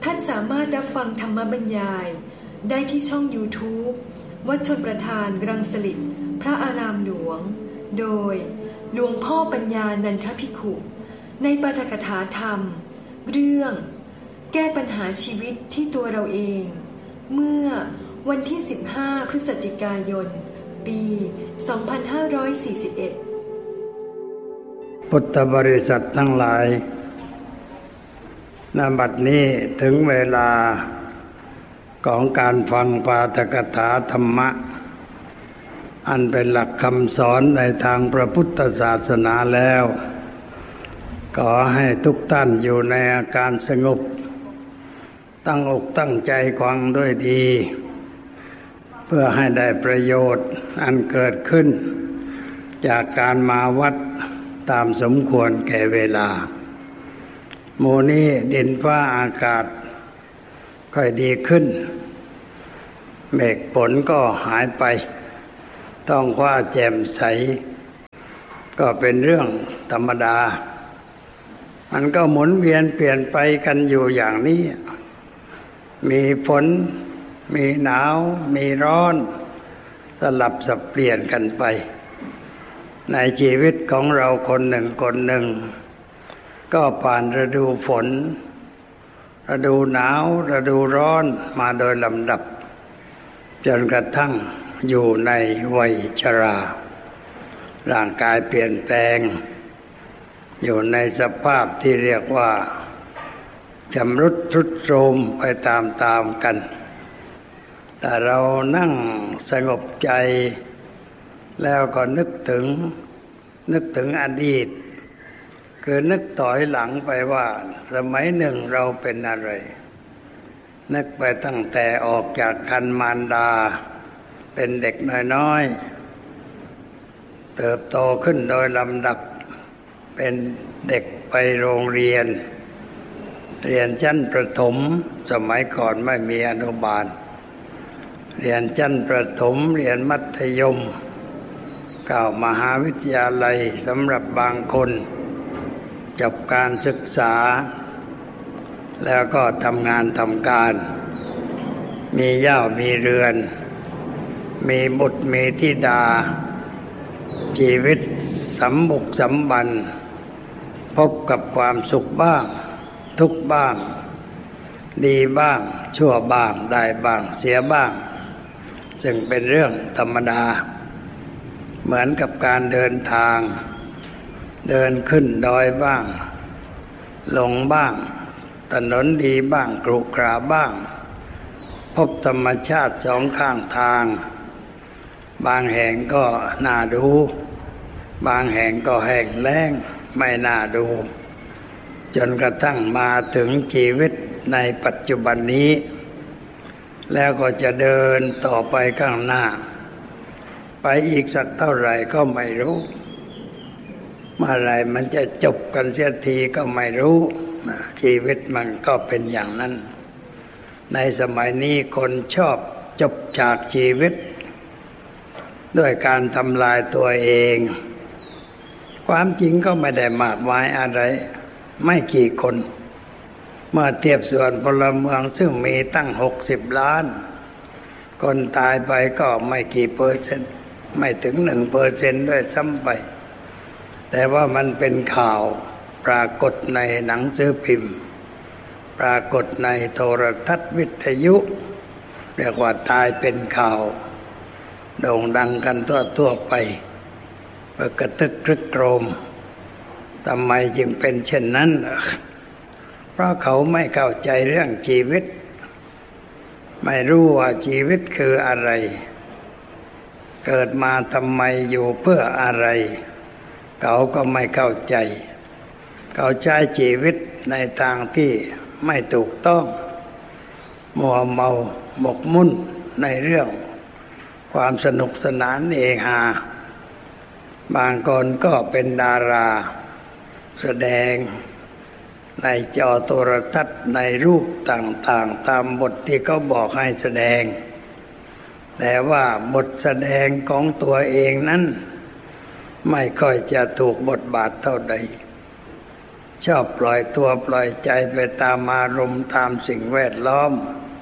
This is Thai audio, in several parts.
ท่านสามารถรับฟังธรรมบรรยายได้ที่ช่อง YouTube วัดชลประทานรังสฤษฎ์พระอารามหลวงโดยหลวงพ่อปัญญานันทภิกขุในปาฐกถาธรรมเรื่องแก้ปัญหาชีวิตที่ตัวเราเองเมื่อวันที่15พฤศจิกายนปี2541 พุทธบริษัททั้งหลายณ บัดนี้ถึงเวลาของการฟังปาฐกถาธรรมะอันเป็นหลักคำสอนในทางพระพุทธศาสนาแล้วขอให้ทุกท่านอยู่ในอาการสงบตั้งอกตั้งใจฟังด้วยดีเพื่อให้ได้ประโยชน์อันเกิดขึ้นจากการมาวัดตามสมควรแก่เวลาหมู่นี้ดินฟ้าอากาศค่อยดีขึ้นเมฆฝนก็หายไปท้องฟ้าแจ่มใสก็เป็นเรื่องธรรมดามันก็หมุนเวียนเปลี่ยนไปกันอยู่อย่างนี้มีฝนมีหนาวมีร้อนสลับสับเปลี่ยนกันไปในชีวิตของเราคนหนึ่งคนหนึ่งก็ผ่านฤดูฝนฤดูหนาวฤดูร้อนมาโดยลำดับจนกระทั่งอยู่ในวัยชราร่างกายเปลี่ยนแปลงอยู่ในสภาพที่เรียกว่าชำรุดทรุดโทรมไปตามกันแต่เรานั่งสงบใจแล้วก็นึกถึงอดีตคือนึกถอยหลังไปว่าสมัยหนึ่งเราเป็นอะไรนึกไปตั้งแต่ออกจากครรภ์มารดาเป็นเด็กน้อยๆเติบโตขึ้นโดยลำดับเป็นเด็กไปโรงเรียนชั้นประถมสมัยก่อนไม่มีอนุบาลเรียนชั้นประถมเรียนมัธยมเข้ามหาวิทยาลัยสำหรับบางคนจบการศึกษาแล้วก็ทำงานทำการมีเหย้ามีเรือนมีบุตรมีธิดาชีวิตสมบุกสมบันพบกับความสุขบ้างทุกข์บ้างดีบ้างชั่วบ้างได้บ้างเสียบ้างซึ่งเป็นเรื่องธรรมดาเหมือนกับการเดินทางเดินขึ้นดอยบ้างลงบ้างถนนดีบ้างกรุขระบ้างพบธรรมชาติสองข้างทางบางแห่งก็น่าดูบางแห่งก็แห้งแล้งไม่น่าดูจนกระทั่งมาถึงชีวิตในปัจจุบันนี้แล้วก็จะเดินต่อไปข้างหน้าไปอีกสักเท่าไหร่ก็ไม่รู้เมื่อไรมันจะจบกันเสียทีก็ไม่รู้ชีวิตมันก็เป็นอย่างนั้นในสมัยนี้คนชอบจบจากชีวิตด้วยการทำลายตัวเองความจริงก็ไม่ได้มากมายอะไรไม่กี่คนเมื่อเทียบส่วนพลเมืองซึ่งมีตั้ง60 ล้านคนตายไปก็ไม่กี่เปอร์เซ็นต์ไม่ถึง1%ด้วยซ้ำไปแต่ว่ามันเป็นข่าวปรากฏในหนังสือพิมพ์ปรากฏในโทรทัศน์วิทยุเรียกว่าตายเป็นข่าวโด่งดังกันทั่วไปกระทึกครึกโครมทำไมจึงเป็นเช่นนั้นเพราะเขาไม่เข้าใจเรื่องชีวิตไม่รู้ว่าชีวิตคืออะไรเกิดมาทำไมอยู่เพื่ออะไรเขาก็ไม่เข้าใจเขาใช้ชีวิตในทางที่ไม่ถูกต้องมัวเมาหมกมุ่นในเรื่องความสนุกสนานเฮฮาบางคนก็เป็นดาราแสดงในจอโทรทัศน์ในรูปต่างๆตามบทที่เขาบอกให้แสดงแต่ว่าบทแสดงของตัวเองนั้นไม่ค่อยจะถูกบทบาทเท่าใดชอบปล่อยตัวปล่อยใจไปตามอารมณ์ตามสิ่งแวดล้อม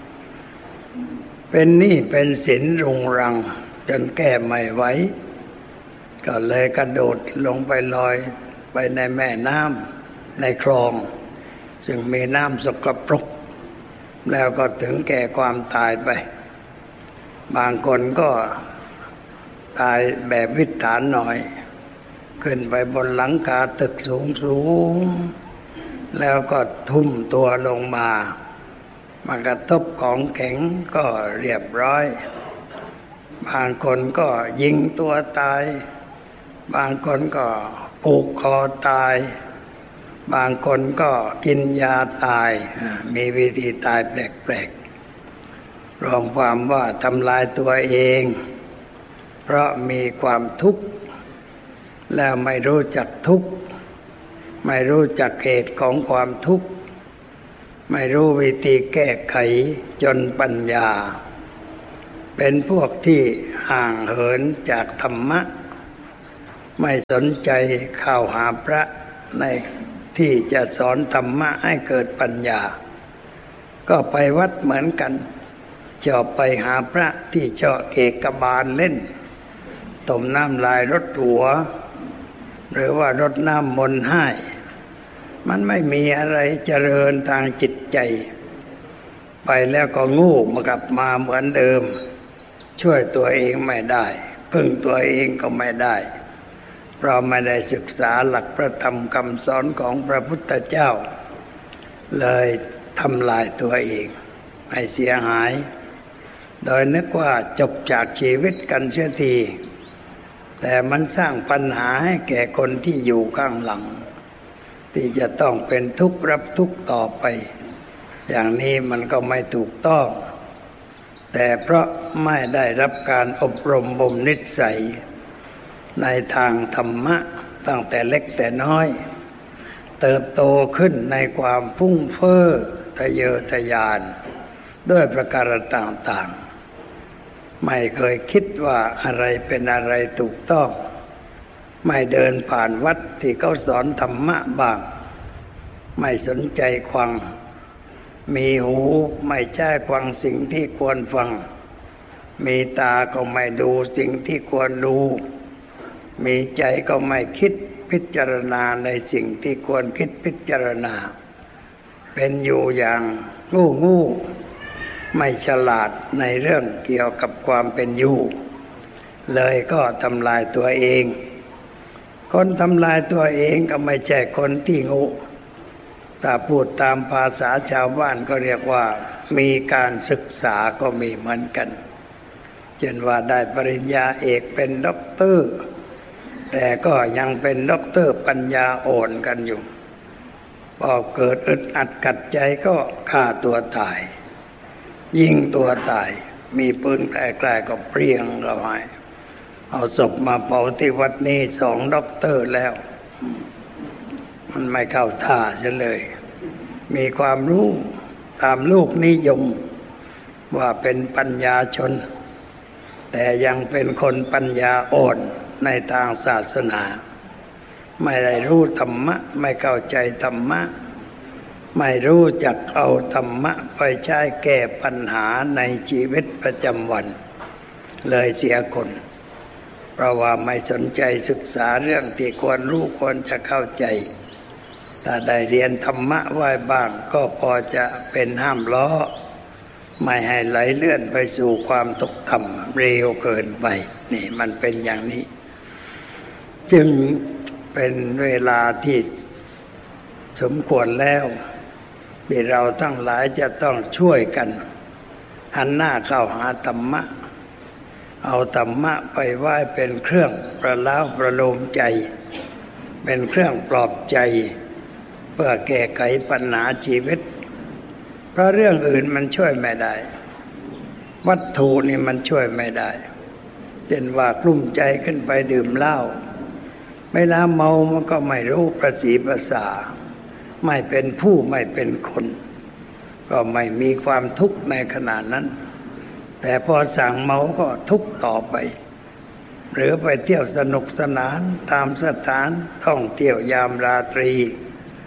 เป็นหนี้เป็นสินรุงรังจนแก้ไม่ไหวก็เลยกระโดดลงไปลอยไปในแม่น้ำในคลองซึ่งมีน้ำสกปรกแล้วก็ถึงแก่ความตายไปบางคนก็ตายแบบวิถานหน่อยขึ้นไปบนหลังคาตึกสูงแล้วก็ทุ่มตัวลงมากระทบของแข็งก็เรียบร้อยบางคนก็ยิงตัวตายบางคนก็ผูกคอตายบางคนก็กินยาตายมีวิธีตายแปลกๆรวมความว่าทำลายตัวเองเพราะมีความทุกข์แล้วไม่รู้จักทุกข์ไม่รู้จักเหตุของความทุกข์ไม่รู้วิธีแก้ไขจนปัญญาเป็นพวกที่ห่างเหินจากธรรมะไม่สนใจเข้าหาพระในที่จะสอนธรรมะให้เกิดปัญญาก็ไปวัดเหมือนกันชอบไปหาพระที่เจาะเอกบาลเล่นต้มน้ำลายรดหัวหรือว่ารดน้ำมนต์ให้มันไม่มีอะไรเจริญทางจิตใจไปแล้วก็โง่กลับมาเหมือนเดิมช่วยตัวเองไม่ได้พึ่งตัวเองก็ไม่ได้เพราะไม่ได้ศึกษาหลักพระธรรมคำสอนของพระพุทธเจ้าเลยทำลายตัวเองให้เสียหายโดยนึกว่าจบจากชีวิตกันเสียทีแต่มันสร้างปัญหาให้แก่คนที่อยู่ข้างหลังที่จะต้องเป็นทุกข์รับทุกข์ต่อไปอย่างนี้มันก็ไม่ถูกต้องแต่เพราะไม่ได้รับการอบรมบ่มนิสัยในทางธรรมะตั้งแต่เล็กแต่น้อยเติบโตขึ้นในความพุ่งเฟ้อทะเยอทะยานด้วยประการต่างๆไม่เคยคิดว่าอะไรเป็นอะไรถูกต้องไม่เดินผ่านวัดที่เขาสอนธรรมะบ้างไม่สนใจฟังมีหูไม่ใช่ฟังสิ่งที่ควรฟังมีตาก็ไม่ดูสิ่งที่ควรดูมีใจก็ไม่คิดพิจารณาในสิ่งที่ควรคิดพิจารณาเป็นอยู่อย่างงูไม่ฉลาดในเรื่องเกี่ยวกับความเป็นอยู่เลยก็ทำลายตัวเองคนทำลายตัวเองก็ไม่ใช่คนที่โง่ถ้าพูดตามภาษาชาวบ้านก็เรียกว่ามีการศึกษาก็มีเหมือนกันเช่นว่าได้ปริญญาเอกเป็นด็อกเตอร์แต่ก็ยังเป็นด็อกเตอร์ปัญญาอ่อนกันอยู่พอเกิดอึดอัดกัดใจก็ฆ่าตัวตายยิงตัวตายมีปืนใกล้ๆก็เปรี้ยงเข้าไปเอาศพมาเผาที่วัดนี้2 ด็อกเตอร์แล้วมันไม่เข้าท่าซะเลยมีความรู้ตามลูกนิยมว่าเป็นปัญญาชนแต่ยังเป็นคนปัญญาอ่อนในทางศาสนาไม่ได้รู้ธรรมะไม่เข้าใจธรรมะไม่รู้จักเอาธรรมะไปใช้แก้ปัญหาในชีวิตประจำวันเลยเสียคนเพราะว่าไม่สนใจศึกษาเรื่องที่ควรรู้ควรจะเข้าใจถ้าได้เรียนธรรมะไว้บ้างก็พอจะเป็นห้ามล้อไม่ให้ไหลเลื่อนไปสู่ความตกต่ำเร็วเกินไปนี่มันเป็นอย่างนี้จึงเป็นเวลาที่สมควรแล้วที่เราทั้งหลายจะต้องช่วยกันหันหน้าเข้าหาธรรมะเอาธรรมะไปไว้เป็นเครื่องประล้าประโลมใจเป็นเครื่องปลอบใจเพื่อแก้ไขปัญหาชีวิตเพราะเรื่องอื่นมันช่วยไม่ได้วัตถุนี่มันช่วยไม่ได้เช่นว่ากลุ้มใจขึ้นไปดื่มเหล้าเวลาเมามันก็ไม่รู้ประสีประสาไม่เป็นผู้ไม่เป็นคนก็ไม่มีความทุกข์ในขณะนั้นแต่พอสั่งเมาก็ทุกข์ต่อไปหรือไปเที่ยวสนุกสนานตามสถานท่องเที่ยวยามราตรี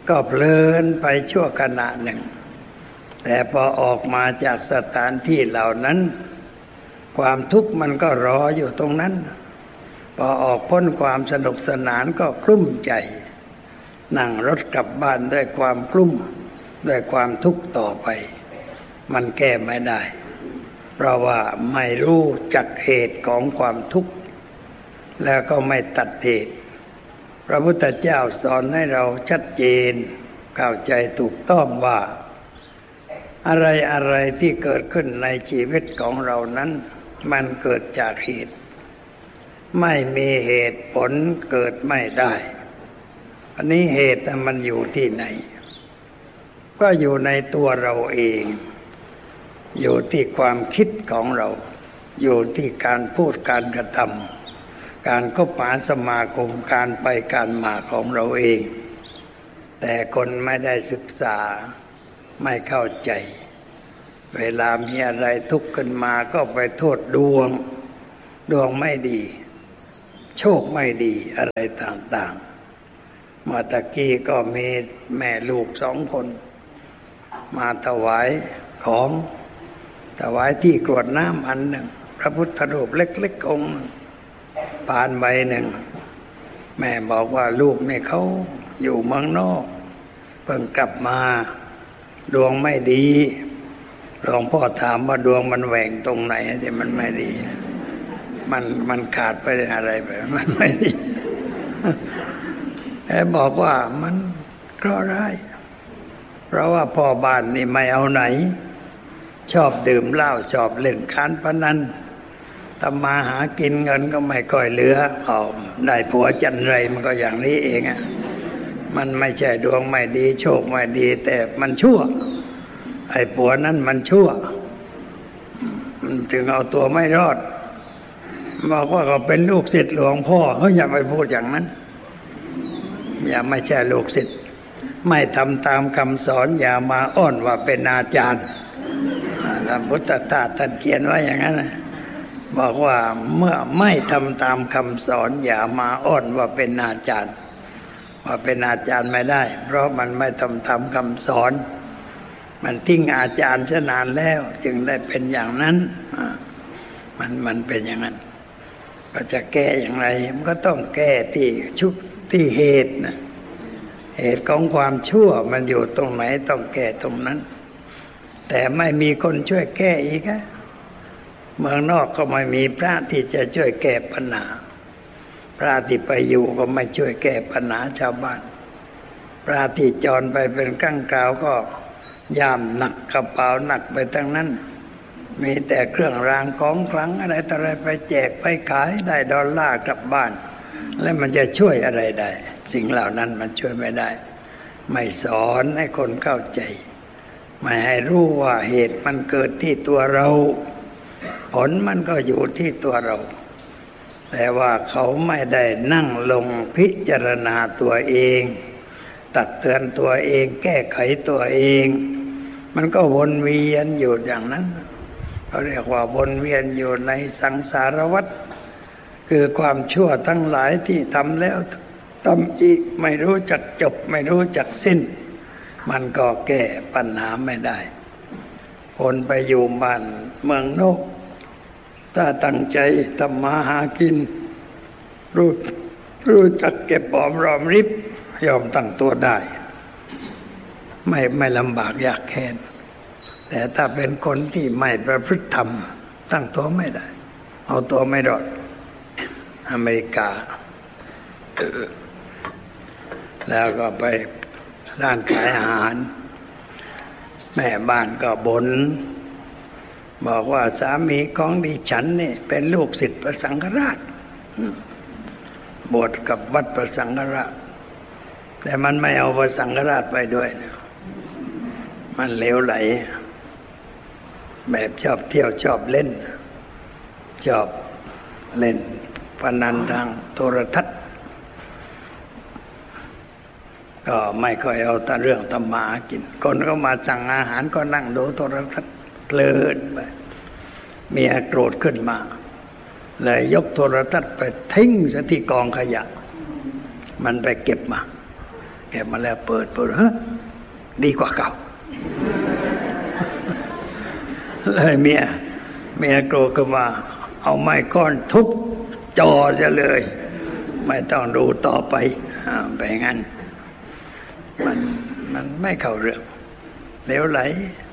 ก็เพลินไปชั่วขณะหนึ่งแต่พอออกมาจากสถานที่เหล่านั้นความทุกข์มันก็รออยู่ตรงนั้นพอออกพ้นความสนุกสนานก็กลุ้มใจนั่งรถกลับบ้านด้วยความกลุ้มด้วยความทุกข์ต่อไปมันแก้ไม่ได้เพราะว่าไม่รู้จักเหตุของความทุกข์แล้วก็ไม่ตัดเหตุพระพุทธเจ้าสอนให้เราชัดเจนเข้าใจถูกต้องว่าอะไรที่เกิดขึ้นในชีวิตของเรานั้นมันเกิดจากเหตุไม่มีเหตุผลเกิดไม่ได้อันนี้เหตุมันอยู่ที่ไหนก็อยู่ในตัวเราเองอยู่ที่ความคิดของเราอยู่ที่การพูดการกระทำการคบหาสมาคมการไปการมาของเราเองแต่คนไม่ได้ศึกษาไม่เข้าใจเวลามีอะไรทุกข์ขึ้นมาก็ไปโทษดวงไม่ดีโชคไม่ดีอะไรต่างๆมาตะกี้ก็มีแม่ลูก2 คนมาถวายของถวายที่กรวดน้ำอันหนึ่งพระพุทธรูปเล็กๆองค์ปานใบหนึ่งแม่บอกว่าลูกเนี่ยเขาอยู่เมืองนอกเพิ่งกลับมาดวงไม่ดีหลวงพ่อถามว่าดวงมันแหว่งตรงไหนที่มันไม่ดีมันขาดไปอะไรไปมันไม่ดีแต่บอกว่ามันเคราะห์ร้ายเพราะว่าพ่อบ้านนี่ไม่เอาไหนชอบดื่มเหล้าชอบเล่นการพนันทำมาหากินเงินก็ไม่ค่อยเหลือได้ผัวจันไรมันก็อย่างนี้เองอ่ะมันไม่ใช่ดวงไม่ดีโชคไม่ดีแต่มันชั่วไอ้ผัวนั้นมันชั่วมันถึงเอาตัวไม่รอดบอกว่าเขาเป็นลูกศิษย์หลวงพ่อเขาอย่าไปพูดอย่างนั้นอย่าไม่ใช่ลูกศิษย์ไม่ทำตามคำสอนอย่ามาอ้อนว่าเป็นอาจารย์พระพุทธทาสท่านเขียนไว้อย่างนั้นบอกว่าเมื่อไม่ทำตามคำสอนอย่ามาอ้อนว่าเป็นอาจารย์ว่าเป็นอาจารย์ไม่ได้เพราะมันไม่ทำตามคำสอนมันทิ้งอาจารย์ซะนานแล้วจึงได้เป็นอย่างนั้นมันเป็นอย่างนั้นก็จะแก้อย่างไรมันก็ต้องแก้ที่เหตุนะเหตุของความชั่วมันอยู่ตรงไหนต้องแก้ตรงนั้นแต่ไม่มีคนช่วยแก้อีกเมืองนอกก็ไม่มีพระที่จะช่วยแก้ปัญหาพระที่ไปอยู่ก็ไม่ช่วยแก้ปัญหาชาวบ้านพระที่จรไปเป็นครั้งคราวก็ย่ามหนักกระเป๋าหนักไปทั้งนั้นมีแต่เครื่องรางของขลังอะไรต่ออะไรไปแจกไปขายได้ดอลลาร์กลับบ้านแล้วมันจะช่วยอะไรได้สิ่งเหล่านั้นมันช่วยไม่ได้ไม่สอนให้คนเข้าใจไม่ให้รู้ว่าเหตุมันเกิดที่ตัวเราผลมันก็อยู่ที่ตัวเราแต่ว่าเขาไม่ได้นั่งลงพิจารณาตัวเองตักเตือนตัวเองแก้ไขตัวเองมันก็วนเวียนอยู่อย่างนั้นเขาเรียกว่าวนเวียนอยู่ในสังสารวัฏคือความชั่วทั้งหลายที่ทำแล้วทำอีกไม่รู้จักจบไม่รู้จักสิ้นมันก็แก้ปัญหาไม่ได้คนไปอยู่บ้านเมืองนอกถ้าตั้งใจทำมาหากินรู้จักเก็บหอมรอมริบยอมตั้งตัวได้ไม่ลำบากยากแค้นแต่ถ้าเป็นคนที่ไม่ประพฤติธรรมตั้งตัวไม่ได้เอาตัวไม่รอดอเมริกาแล้วก็ไปร้านขายอาหารแม่บ้านก็บ่นบอกว่าสามีของดิฉันนี่เป็นลูกศิษย์พระสังฆราชบวชกับวัดพระสังฆราชแต่มันไม่เอาพระสังฆราชไปด้วยมันเหลวไหลแบบชอบเที่ยวชอบเล่นพนันทางโทรทัศน์ก็ไม่ค่อยเอาแต่เรื่องธรรมะกินคนก็มาสั่งอาหารก็นั่งดูโทรทัศน์เพลินไปเมียโกรธขึ้นมาเลยยกโทรทัศน์ไปทิ้งซะที่กองขยะมันไปเก็บมาเก็บมาแล้วเปิดเฮ้ยดีกว่าเก่าเลยเมียโกรธก็มาเอาไม้ก้อนทุบจอจะเลยไม่ต้องดูต่อไปไปงั้นมันไม่เข้าเรื่องเหลวไหล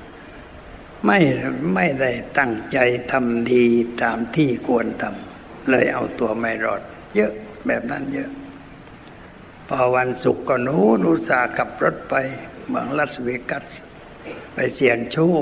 ไม่ได้ตั้งใจทำดีตามที่ควรทำเลยเอาตัวไม่รอดเยอะแบบนั้นเยอะพอวันศุกร์ก็นูสาขับรถไปเมืองลาสเวกัสไปเสี่ยงโชค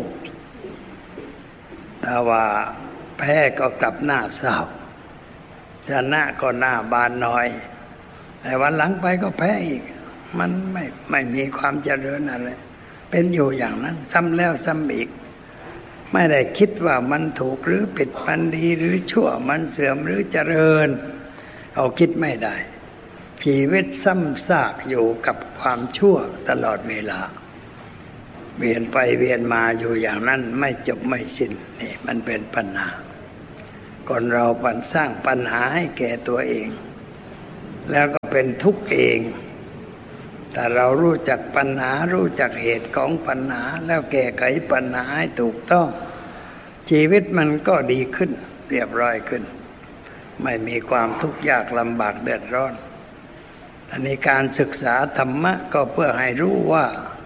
แต่ว่าแพ้ก็กลับหน้าเศร้าชนะก็หน้าบานน้อยแต่วันหลังไปก็แพ้อีกมันไม่มีความเจริญอะไรเป็นอยู่อย่างนั้นซ้ำแล้วซ้ำอีกไม่ได้คิดว่ามันถูกหรือผิดมันดีหรือชั่วมันเสื่อมหรือเจริญเอาคิดไม่ได้ชีวิตซ้ำซากอยู่กับความชั่วตลอดเวลาเวียนไปเวียนมาอยู่อย่างนั้นไม่จบไม่สิ้นนี่มันเป็นปัญหาคนเราสร้างปัญหาให้แก่ตัวเองแล้วก็เป็นทุกข์เองแต่เรารู้จักปัญหารู้จักเหตุของปัญหาแล้วแก้ไขปัญหาให้ถูกต้องชีวิตมันก็ดีขึ้นเรียบร้อยขึ้นไม่มีความทุกข์ยากลำบากเดือดร้อนอันนี้การศึกษาธรรมะก็เพื่อให้รู้ว่า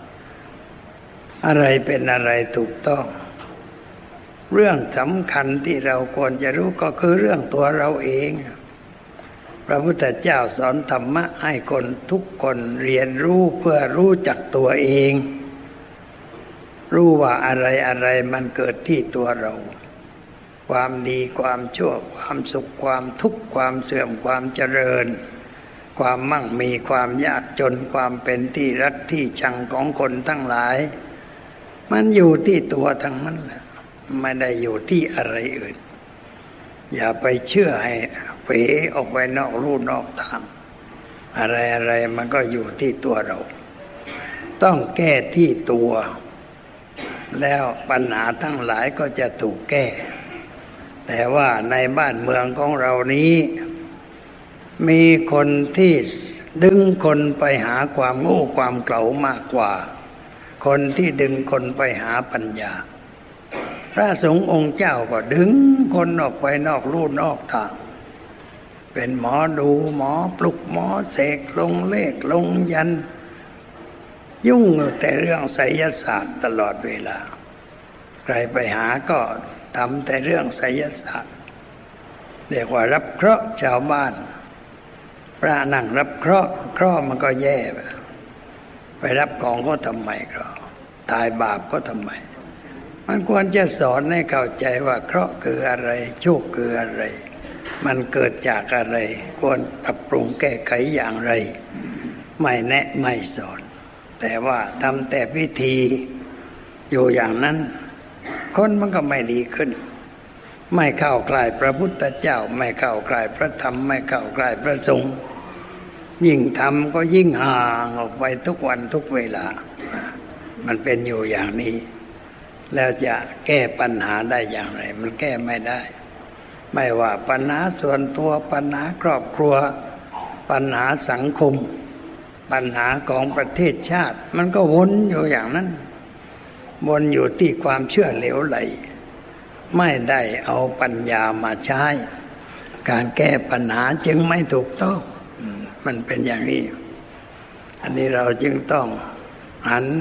อะไรเป็นอะไรถูกต้องเรื่องสำคัญที่เราควรจะรู้ก็คือเรื่องตัวเราเองพระพุทธเจ้าสอนธรรมะให้คนทุกคนเรียนรู้เพื่อรู้จักตัวเองรู้ว่าอะไรมันเกิดที่ตัวเราความดีความชั่วความสุขความทุกข์ความเสื่อมความเจริญความมั่งมีความยากจนความเป็นที่รักที่ชังของคนทั้งหลายมันอยู่ที่ตัวทั้งนั้นแหละไม่ได้อยู่ที่อะไรอื่นอย่าไปเชื่อให้เป๋ออกไปนอกลู่นอกทางอะไรมันก็อยู่ที่ตัวเราต้องแก้ที่ตัวแล้วปัญหาทั้งหลายก็จะถูกแก้แต่ว่าในบ้านเมืองของเรานี้มีคนที่ดึงคนไปหาความโง่ความเขลามากกว่าคนที่ดึงคนไปหาปัญญาพระสงฆ์องค์เจ้าก็ดึงคนออกไปนอกลู่นอกทางเป็นหมอดูหมอปลุกหมอเสกลงเลขลงยันยุ่งแต่เรื่องไสยศาสตร์ตลอดเวลาใครไปหาก็ทำแต่เรื่องไสยศาสตร์เรียกว่ารับเคราะห์ชาวบ้านพระนั่งรับเคราะห์มันก็แย่ไปรับของก็ทำไมก็ตายบาปก็ทำไมมันควรจะสอนให้เข้าใจว่าเคราะห์คืออะไรโชคคืออะไรมันเกิดจากอะไรควรปรับปรุงแก้ไขอย่างไรไม่แนะไม่สอนแต่ว่าทำแต่พิธีอยู่อย่างนั้นคนมันก็ไม่ดีขึ้นไม่เข้าใกล้พระพุทธเจ้าไม่เข้าใกล้พระธรรมไม่เข้าใกล้พระสงฆ์ยิ่งทำก็ยิ่งห่างออกไปทุกวันทุกเวลามันเป็นอยู่อย่างนี้แล้วจะแก้ปัญหาได้อย่างไรมันแก้ไม่ได้ไม่ว่าปัญหาส่วนตัวปัญหาครอบครัวปัญหาสังคมปัญหาของประเทศชาติมันก็วนอยู่อย่างนั้นวนอยู่ที่ความเชื่อเหลวไหลไม่ได้เอาปัญญามาใช้การแก้ปัญหาจึงไม่ถูกต้องมันเป็นอย่างนี้อันนี้เราจึงต้องหัน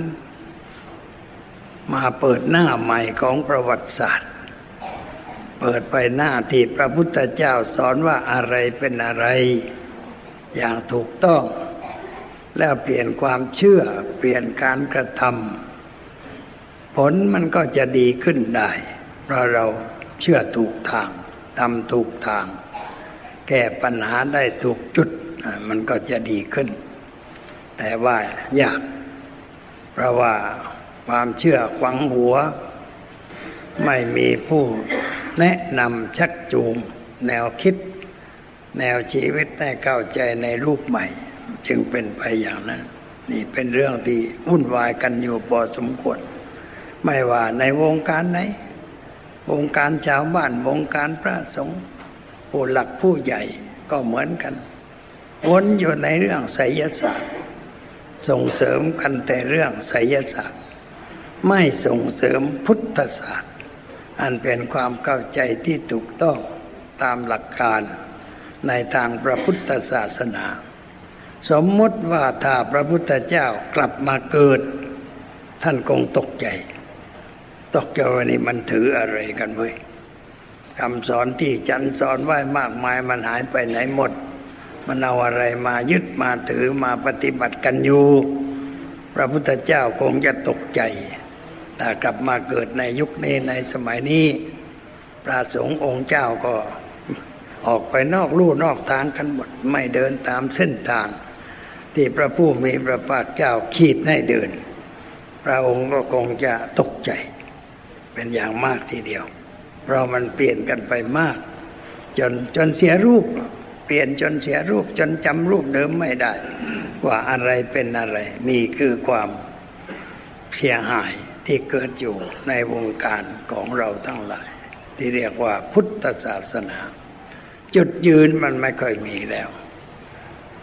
มาเปิดหน้าใหม่ของประวัติศาสตร์เปิดไปหน้าที่พระพุทธเจ้าสอนว่าอะไรเป็นอะไรอย่างถูกต้องแล้วเปลี่ยนความเชื่อเปลี่ยนการกระทำผลมันก็จะดีขึ้นได้เพราะเราเชื่อถูกทางทำถูกทางแก้ปัญหาได้ถูกจุดมันก็จะดีขึ้นแต่ว่ายากเพราะว่าความเชื่อขวางหัวไม่มีผู้แนะนำชักจูงแนวคิดแนวชีวิตให้เข้าใจในรูปใหม่จึงเป็นไปอย่างนั้นนี่เป็นเรื่องที่วุ่นวายกันอยู่พอสมควรไม่ว่าในวงการไหนวงการชาวบ้านวงการพระสงฆ์ผู้หลักผู้ใหญ่ก็เหมือนกันวนอยู่ในเรื่องไสยศาสตร์ส่งเสริมกันแต่เรื่องไสยศาสตร์ไม่ส่งเสริมพุทธศาสตร์อันเป็นความเข้าใจที่ถูกต้องตามหลักการในทางพระพุทธศาสนาสมมติว่าถ้าพระพุทธเจ้ากลับมาเกิดท่านคงตกใจว่านี่มันถืออะไรกันเว้ยคำสอนที่ฉันสอนไว้มากมายมันหายไปไหนหมดมันเอาอะไรมายึดมาถือมาปฏิบัติกันอยู่พระพุทธเจ้าคงจะตกใจถ้ากลับมาเกิดในยุคนี้ในสมัยนี้พระสงฆ์องค์เจ้าก็ออกไปนอกลู่นอกทางกันหมดไม่เดินตามเส้นทางที่พระผู้มีพระภาคเจ้าขีดให้เดินพระองค์ก็คงจะตกใจเป็นอย่างมากทีเดียวเพราะมันเปลี่ยนกันไปมากจนเสียรูปเปลี่ยนจนเสียรูปจนจำรูปเดิมไม่ได้ว่าอะไรเป็นอะไรนี่คือความเสียหายที่เกิดอยู่ในวงการของเราทั้งหลายที่เรียกว่าพุทธศาสนาจุดยืนมันไม่ค่อยมีแล้ว